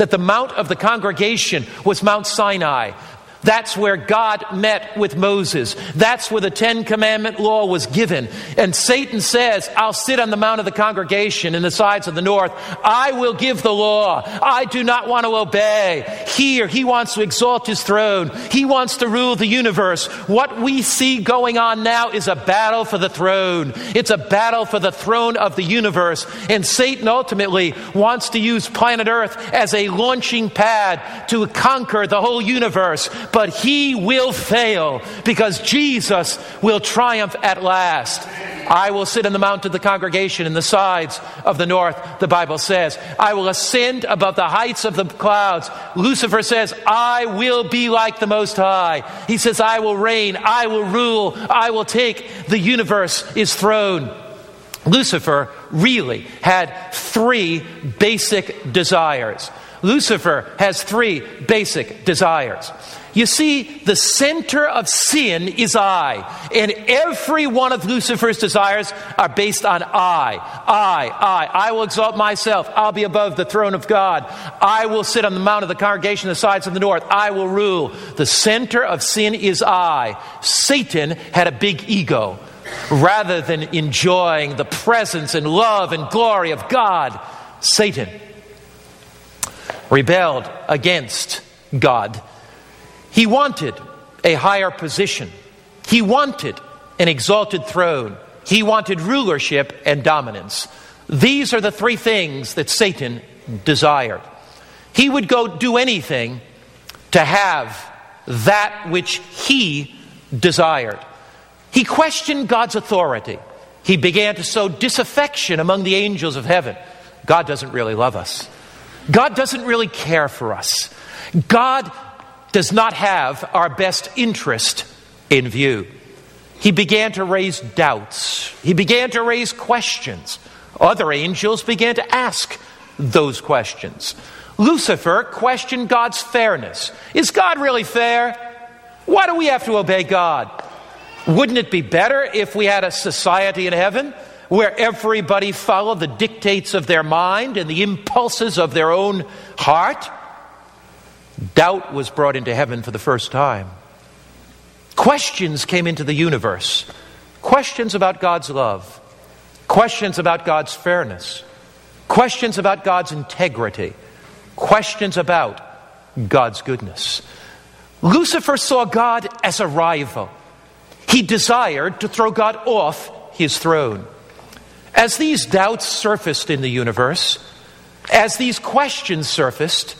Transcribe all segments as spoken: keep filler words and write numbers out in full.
that the mount of the congregation was Mount Sinai. That's where God met with Moses. That's where the Ten Commandment law was given. And Satan says, I'll sit on the mount of the congregation in the sides of the north. I will give the law. I do not want to obey. Here, he wants to exalt his throne. He wants to rule the universe. What we see going on now is a battle for the throne. It's a battle for the throne of the universe. And Satan ultimately wants to use planet Earth as a launching pad to conquer the whole universe. But he will fail because Jesus will triumph at last. I will sit in the mount of the congregation in the sides of the north, the Bible says. I will ascend above the heights of the clouds. Lucifer says, I will be like the Most High. He says, I will reign, I will rule, I will take the universe, his throne. Lucifer really had three basic desires. Lucifer has three basic desires. You see, the center of sin is I. And every one of Lucifer's desires are based on I. I, I. I will exalt myself. I'll be above the throne of God. I will sit on the mount of the congregation, the sides of the north. I will rule. The center of sin is I. Satan had a big ego. Rather than enjoying the presence and love and glory of God, Satan rebelled against God. He wanted a higher position. He wanted an exalted throne. He wanted rulership and dominance. These are the three things that Satan desired. He would go do anything to have that which he desired. He questioned God's authority. He began to sow disaffection among the angels of heaven. God doesn't really love us. God doesn't really care for us. God does not have our best interest in view. He began to raise doubts. He began to raise questions. Other angels began to ask those questions. Lucifer questioned God's fairness. Is God really fair? Why do we have to obey God? Wouldn't it be better if we had a society in heaven where everybody followed the dictates of their mind and the impulses of their own heart? Doubt was brought into heaven for the first time. Questions came into the universe. Questions about God's love. Questions about God's fairness. Questions about God's integrity. Questions about God's goodness. Lucifer saw God as a rival. He desired to throw God off his throne. As these doubts surfaced in the universe, as these questions surfaced,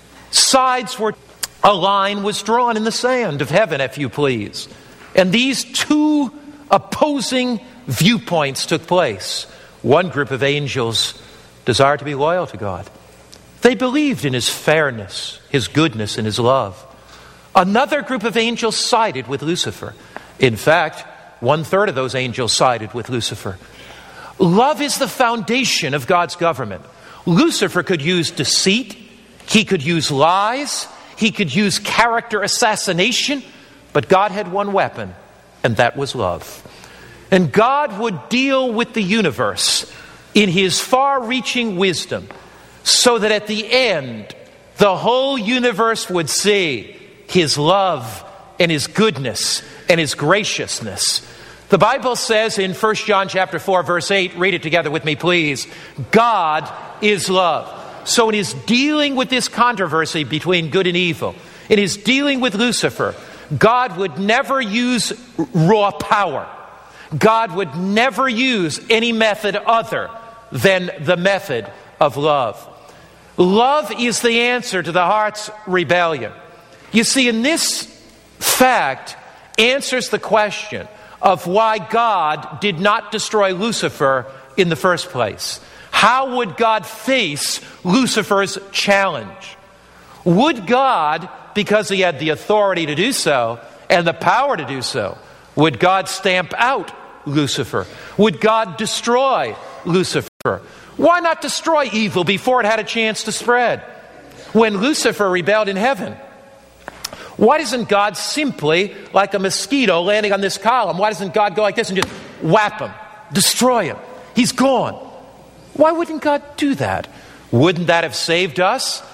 sides were, a line was drawn in the sand of heaven, if you please. And these two opposing viewpoints took place. One group of angels desired to be loyal to God. They believed in his fairness, his goodness, and his love. Another group of angels sided with Lucifer. In fact, one third of those angels sided with Lucifer. Love is the foundation of God's government. Lucifer could use deceit. He could use lies. He could use character assassination. But God had one weapon, and that was love. And God would deal with the universe in his far-reaching wisdom so that at the end, the whole universe would see his love and his goodness and his graciousness. The Bible says in First John chapter four, verse eight, read it together with me, please. God is love. So in his dealing with this controversy between good and evil, in his dealing with Lucifer, God would never use raw power. God would never use any method other than the method of love. Love is the answer to the heart's rebellion. You see, in this fact answers the question of why God did not destroy Lucifer in the first place. How would God face Lucifer's challenge? Would God, because he had the authority to do so and the power to do so, would God stamp out Lucifer? Would God destroy Lucifer? Why not destroy evil before it had a chance to spread? When Lucifer rebelled in heaven, why doesn't God simply, like a mosquito landing on this column, why doesn't God go like this and just whap him, destroy him? He's gone. Why wouldn't God do that? Wouldn't that have saved us?